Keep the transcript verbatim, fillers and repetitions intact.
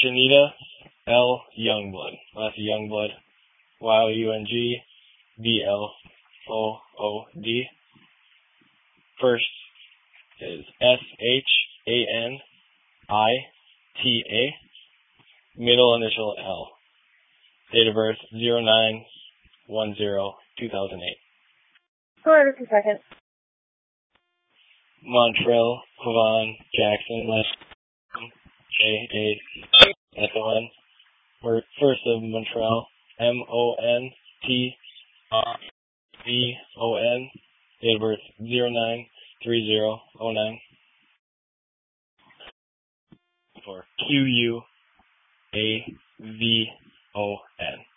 Shanita L. Youngblood. Last Youngblood. Y U N G B L O O D. First is S H A N I T A. Middle initial L. Date of birth zero nine one zero two thousand eight. Hold on just a second. Montrell Quavon Jackson. Last J A S O N. First of Montrell. M O N T R V O N. Date of birth zero nine three zero oh nine. For Q U A V O N.